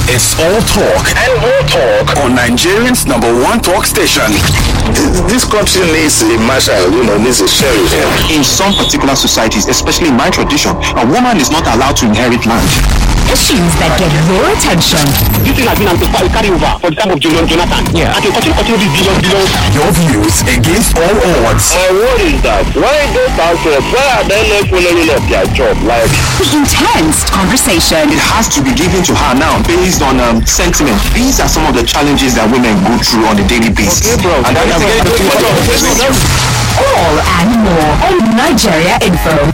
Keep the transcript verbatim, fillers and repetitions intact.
It's all talk and more talk on Nigerian's number one talk station. This country needs a marshal, you know, needs a sheriff. In some particular societies, especially in my tradition, a woman is not allowed to inherit land. Issues that get your attention. This thing has been to carry over for the time of Jonathan. Yeah. And they continue, continue this billion, billion. Your views against all odds. My word is that why those households, why are they not following up their job? Like Intense conversation. It has to be given to her now based on um, sentiment. These are some of the challenges that women go through on a daily basis. Okay, bro. And that is All and more on Nigeria Info.